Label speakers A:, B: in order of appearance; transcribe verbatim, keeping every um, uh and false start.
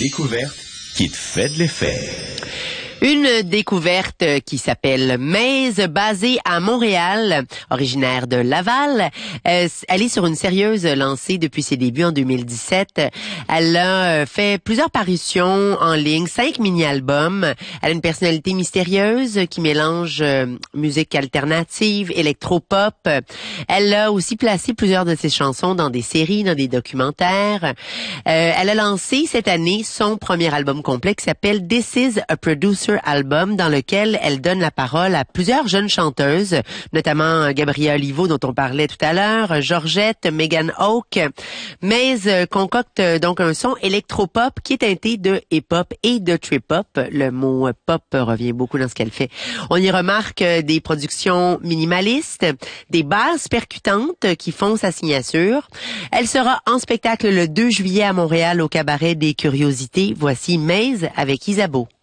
A: découverte qui te fait de l'effet.
B: Une découverte qui s'appelle Maze, basée à Montréal, originaire de Laval. Euh, elle est sur une sérieuse lancée depuis ses débuts en deux mille dix-sept. Elle a fait plusieurs parutions en ligne, cinq mini-albums. Elle a une personnalité mystérieuse qui mélange euh, musique alternative, électropop. Elle a aussi placé plusieurs de ses chansons dans des séries, dans des documentaires. Euh, elle a lancé cette année son premier album complet qui s'appelle This is a Producer album, dans lequel elle donne la parole à plusieurs jeunes chanteuses, notamment Gabrielle Olivo dont on parlait tout à l'heure, Georgette, Megan Hawke. Maze concocte donc un son électropop qui est teinté de hip-hop et de trip-hop. Le mot pop revient beaucoup dans ce qu'elle fait. On y remarque des productions minimalistes, des basses percutantes qui font sa signature. Elle sera en spectacle le deux juillet à Montréal au Cabaret des Curiosités. Voici Maze avec Isabeau.